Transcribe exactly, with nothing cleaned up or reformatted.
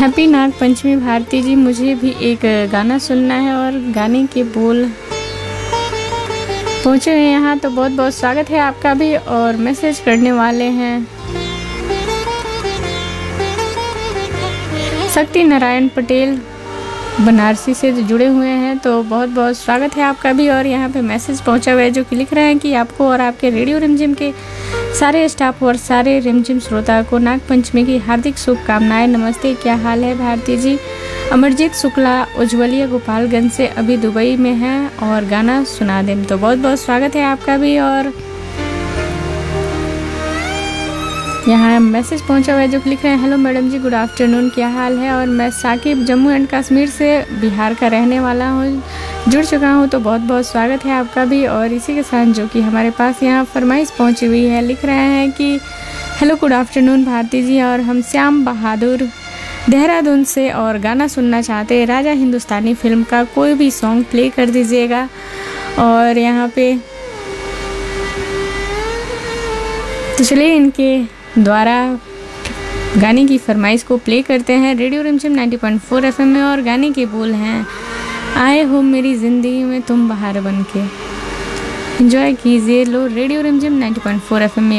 Happy Nag Panchami Bharti जी, मुझे भी एक गाना सुनना है और गाने के बोल पहुँचे हैं यहाँ, तो बहुत बहुत स्वागत है आपका भी। और मैसेज करने वाले हैं शक्ति नारायण पटेल बनारसी से जुड़े हुए हैं, तो बहुत बहुत स्वागत है आपका भी। और यहाँ पे मैसेज पहुँचा हुआ है जो कि लिख रहे हैं कि आपको और आपके रेडियो रिमझिम के सारे स्टाफ और सारे रिमझिम श्रोता को नाग पंचमी की हार्दिक शुभकामनाएं। नमस्ते, क्या हाल है भारती जी? अमरजीत शुक्ला उज्ज्वलिया गोपालगंज से अभी दुबई में हैं और गाना सुना दें, तो बहुत बहुत स्वागत है आपका भी। और यहाँ मैसेज पहुंचा हुआ है जो लिख रहे हैं हेलो मैडम जी, गुड आफ्टरनून, क्या हाल है? और मैं साकिब जम्मू एंड कश्मीर से बिहार का रहने वाला हूँ, जुड़ चुका हूँ, तो बहुत बहुत स्वागत है आपका भी। और इसी के साथ जो कि हमारे पास यहाँ फरमाइश पहुंची हुई है, लिख रहे हैं कि हेलो गुड आफ्टरनून भारती जी, और हम श्याम बहादुर देहरादून से और गाना सुनना चाहते हैं, राजा हिंदुस्तानी फिल्म का कोई भी सॉन्ग प्ले कर दीजिएगा। और यहाँ पे तो चलिए इनके द्वारा गाने की फरमाइश को प्ले करते हैं रेडियो रिमझिम नब्बे पॉइंट चार एफएम में। और गाने के बोल हैं आए हो मेरी ज़िंदगी में तुम बहार बन के। एंजॉय कीजिए लो रेडियो रिमझिम नब्बे पॉइंट चार एफएम में।